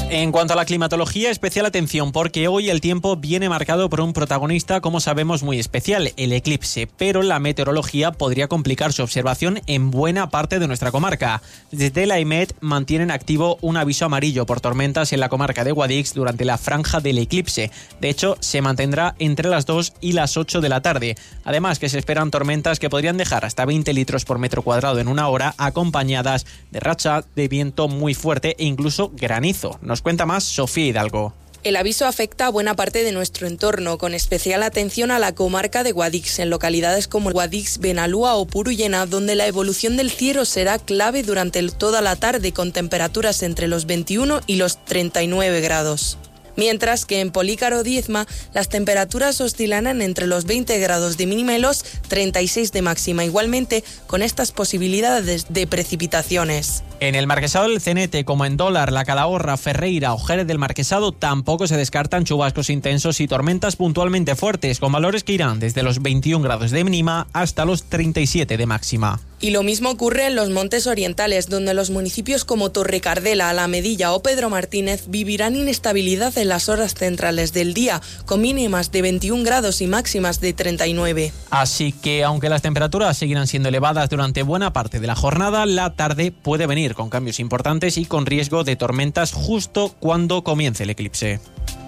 En cuanto a la climatología, especial atención porque hoy el tiempo viene marcado por un protagonista, como sabemos, muy especial, el eclipse, pero la meteorología podría complicar su observación en buena parte de nuestra comarca. Desde la EMET mantienen activo un aviso amarillo por tormentas en la comarca de Guadix durante la franja del eclipse. De hecho, se mantendrá entre las 2 y las 8 de la tarde. Además, que se esperan tormentas que podrían dejar hasta 20 litros por metro cuadrado en una hora, acompañadas de racha de viento muy fuerte e incluso granizo. Nos cuenta más Sofía Hidalgo. El aviso afecta a buena parte de nuestro entorno, con especial atención a la comarca de Guadix, en localidades como Guadix, Benalúa o Purullena, donde la evolución del cielo será clave durante toda la tarde, con temperaturas entre los 21 y los 39 grados. Mientras que en Polícaro Diezma las temperaturas oscilarán entre los 20 grados de mínima y los 36 de máxima, igualmente con estas posibilidades de precipitaciones. En el Marquesado del Cenete, como en Dólar, La Calahorra, Ferreira o Jerez del Marquesado, tampoco se descartan chubascos intensos y tormentas puntualmente fuertes, con valores que irán desde los 21 grados de mínima hasta los 37 de máxima. Y lo mismo ocurre en los Montes Orientales, donde los municipios como Torrecardela, Alamedilla o Pedro Martínez vivirán inestabilidad en las horas centrales del día, con mínimas de 21 grados y máximas de 39. Así que, aunque las temperaturas seguirán siendo elevadas durante buena parte de la jornada, la tarde puede venir con cambios importantes y con riesgo de tormentas justo cuando comience el eclipse.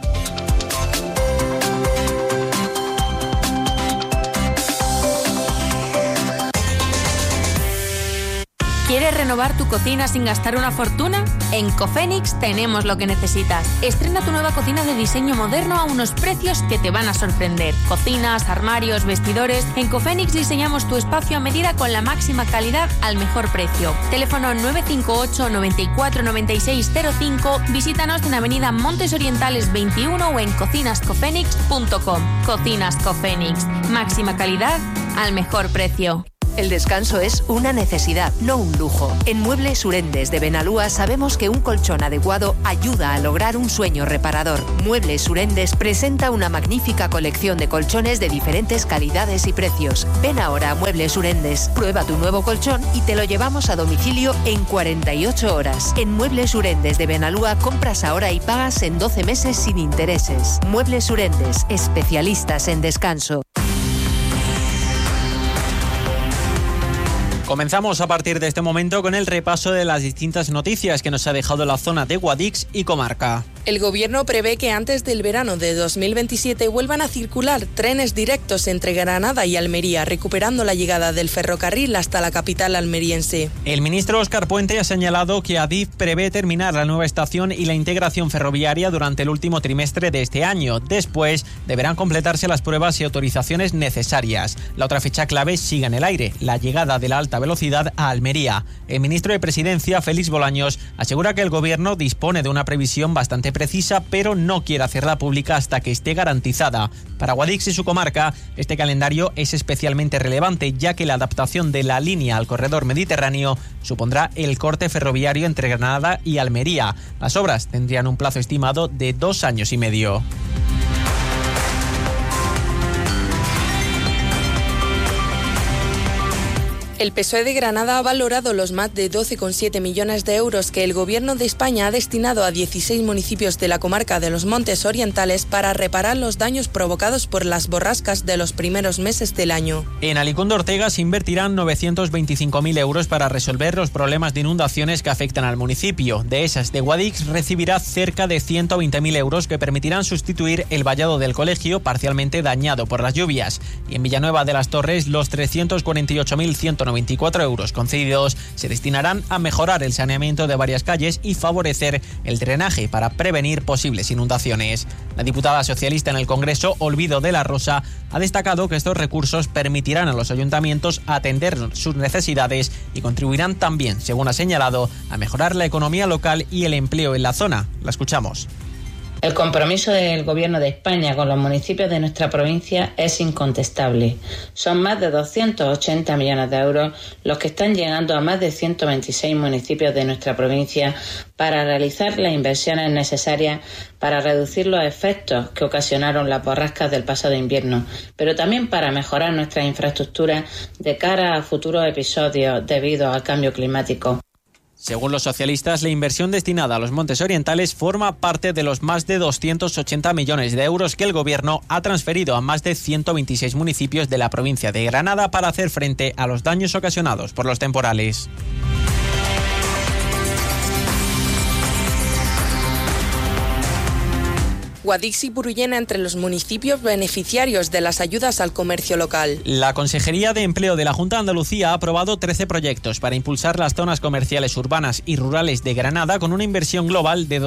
¿Quieres renovar tu cocina sin gastar una fortuna? En Cofenix tenemos lo que necesitas. Estrena tu nueva cocina de diseño moderno a unos precios que te van a sorprender. Cocinas, armarios, vestidores. En Cofenix diseñamos tu espacio a medida con la máxima calidad al mejor precio. Teléfono 958 94 96 05. Visítanos en Avenida Montes Orientales 21 o en cocinascofenix.com. Cocinas Cofenix. Máxima calidad al mejor precio. El descanso es una necesidad, no un lujo. En Muebles Urendes de Benalúa sabemos que un colchón adecuado ayuda a lograr un sueño reparador. Muebles Urendes presenta una magnífica colección de colchones de diferentes calidades y precios. Ven ahora a Muebles Urendes, prueba tu nuevo colchón y te lo llevamos a domicilio en 48 horas. En Muebles Urendes de Benalúa compras ahora y pagas en 12 meses sin intereses. Muebles Urendes, especialistas en descanso. Comenzamos a partir de este momento con el repaso de las distintas noticias que nos ha dejado la zona de Guadix y comarca. El gobierno prevé que antes del verano de 2027 vuelvan a circular trenes directos entre Granada y Almería, recuperando la llegada del ferrocarril hasta la capital almeriense. El ministro Óscar Puente ha señalado que Adif prevé terminar la nueva estación y la integración ferroviaria durante el último trimestre de este año. Después deberán completarse las pruebas y autorizaciones necesarias. La otra fecha clave sigue en el aire, la llegada de la alta velocidad a Almería. El ministro de Presidencia, Félix Bolaños, asegura que el gobierno dispone de una previsión bastante precisa, pero no quiere hacerla pública hasta que esté garantizada. Para Guadix y su comarca, este calendario es especialmente relevante, ya que la adaptación de la línea al corredor mediterráneo supondrá el corte ferroviario entre Granada y Almería. Las obras tendrían un plazo estimado de 2 años y medio. El PSOE de Granada ha valorado los más de 12,7 millones de euros que el Gobierno de España ha destinado a 16 municipios de la comarca de los Montes Orientales para reparar los daños provocados por las borrascas de los primeros meses del año. En Alicondo Ortega se invertirán 925.000 euros para resolver los problemas de inundaciones que afectan al municipio. De esas, de Guadix recibirá cerca de 120.000 euros que permitirán sustituir el vallado del colegio parcialmente dañado por las lluvias. Y en Villanueva de las Torres, los 348.194 euros concedidos se destinarán a mejorar el saneamiento de varias calles y favorecer el drenaje para prevenir posibles inundaciones. La diputada socialista en el Congreso, Olvido de la Rosa, ha destacado que estos recursos permitirán a los ayuntamientos atender sus necesidades y contribuirán también, según ha señalado, a mejorar la economía local y el empleo en la zona. La escuchamos. El compromiso del Gobierno de España con los municipios de nuestra provincia es incontestable. Son más de 280 millones de euros los que están llegando a más de 126 municipios de nuestra provincia para realizar las inversiones necesarias para reducir los efectos que ocasionaron las borrascas del pasado invierno, pero también para mejorar nuestras infraestructuras de cara a futuros episodios debido al cambio climático. Según los socialistas, la inversión destinada a los Montes Orientales forma parte de los más de 280 millones de euros que el Gobierno ha transferido a más de 126 municipios de la provincia de Granada para hacer frente a los daños ocasionados por los temporales. Guadix y Purullena entre los municipios beneficiarios de las ayudas al comercio local. La Consejería de Empleo de la Junta de Andalucía ha aprobado 13 proyectos para impulsar las zonas comerciales urbanas y rurales de Granada con una inversión global de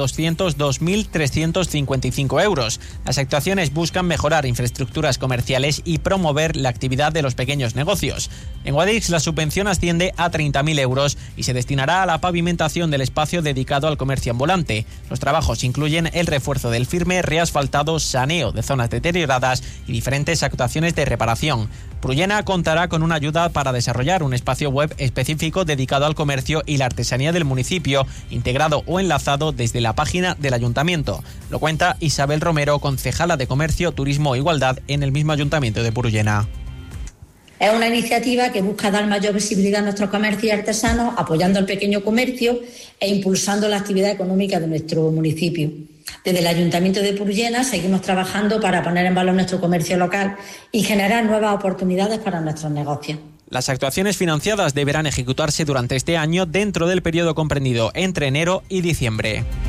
202.355 euros. Las actuaciones buscan mejorar infraestructuras comerciales y promover la actividad de los pequeños negocios. En Guadix la subvención asciende a 30.000 euros y se destinará a la pavimentación del espacio dedicado al comercio ambulante. Los trabajos incluyen el refuerzo del firme, reasfaltado, saneo de zonas deterioradas y diferentes actuaciones de reparación. Purullena contará con una ayuda para desarrollar un espacio web específico dedicado al comercio y la artesanía del municipio, integrado o enlazado desde la página del ayuntamiento. Lo cuenta Isabel Romero, concejala de Comercio, Turismo e Igualdad en el mismo ayuntamiento de Purullena. Es una iniciativa que busca dar mayor visibilidad a nuestros comercios y artesanos, apoyando al pequeño comercio e impulsando la actividad económica de nuestro municipio. Desde el Ayuntamiento de Purullena seguimos trabajando para poner en valor nuestro comercio local y generar nuevas oportunidades para nuestros negocios. Las actuaciones financiadas deberán ejecutarse durante este año dentro del periodo comprendido entre enero y diciembre.